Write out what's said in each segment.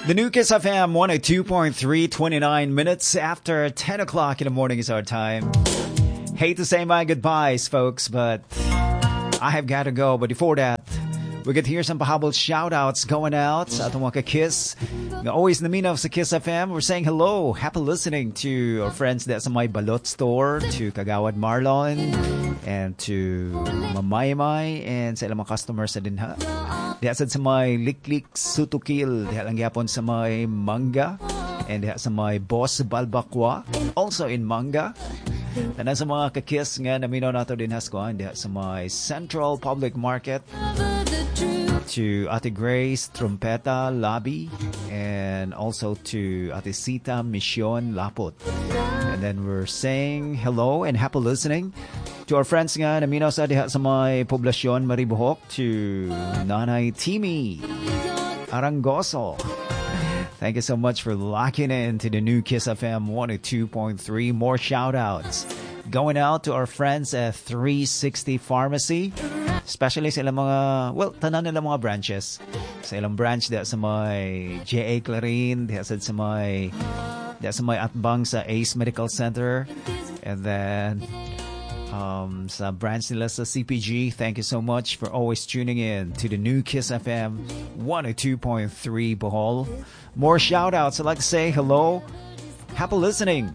The new Kiss FM 102.3, 29 minutes after 10 o'clock in the morning is our time. Hate to say my goodbyes, folks, but I have got to go. But before that, we get to hear some pahabol shout-outs going out sa atong mga ka-Kiss. Always naminaw sa Kiss FM. We're saying hello. Happy listening to our friends that sa may Balot store, to Kagawad Marlon, and to Mamaymay, and sa ilang mga customers sa dinha. Diha sa may Liklik Sutukil, diha lang yapon sa may Manga, and diha sa may Boss Balbakwa, also in Manga. Tanan sa mga ka-Kiss nga naminaw nato din haskuan diha sa may Central Public Market, to Ate Grace Trumpeta Labi, and also to Ate Sita Mission Lapot. And then we're saying hello and happy listening to our friends nga naminaw sa diha sa may Poblasyon Maribohok, to Nanay Timi Arangoso. Thank you so much for locking in to the new Kiss FM 102.3. More shout-outs going out to our friends at 360 Pharmacy, especially sa ilang mga, well, tanan nila mga branches. Sa ilang branch diha sa may J.A. Clarin, diha sa may Atbang sa Ace Medical Center, and then sa branch nila sa CPG. Thank you so much for always tuning in to the new Kiss FM 102.3 Bohol. More shout-outs. I'd like to say hello. Happy listening.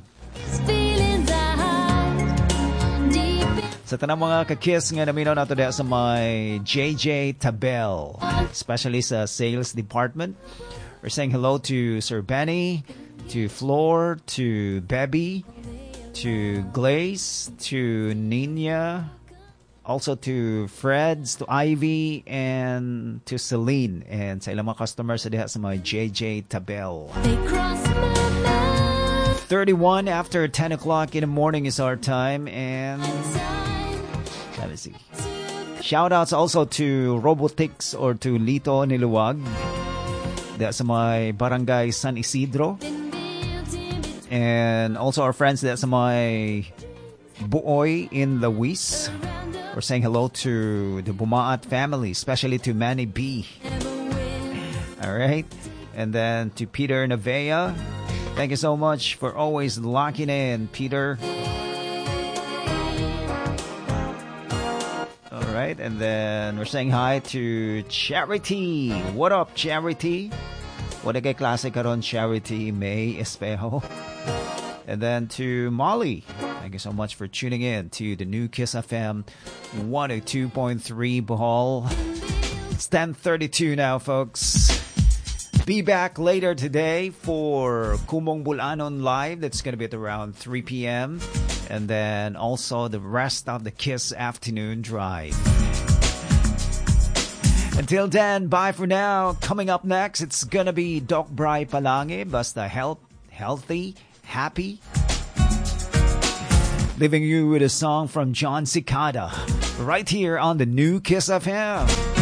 Sa tanang mga ka-Kiss nga naminaw nato diha sa may JJ Tabel, especially sa sales department. We're saying hello to Sir Benny, to Floor, to Bebby, to Glaze, to Nina, also to Freds, to Ivy, and to Celine, and sa ilang mga customers sa diha sa mga JJ Tabel. 31 after 10 o'clock in the morning is our time, and let me see. Shoutouts also to Robotix or to Lito Niluwag, diha sa may Barangay San Isidro. And also our friends that sa may Buoy in Luis. We're saying hello to the Bumaat family, especially to Manny B. Alright. And then to Peter Navea. Thank you so much for always locking in, Peter. Alright. And then we're saying hi to Charity. What up, Charity? What a kay klase karon, Charity May Espejo. And then to Molly, thank you so much for tuning in to the new Kiss FM 102.3 Bohol. It's 10:32 now, folks. Be back later today for Kumong Bulanon Live. That's going to be at around 3 p.m. And then also the rest of the Kiss Afternoon Drive. Until then, bye for now. Coming up next, it's going to be Doc Bry Palange, basta healthy, happy. Leaving you with a song from John Cicada right here on the new Kiss FM.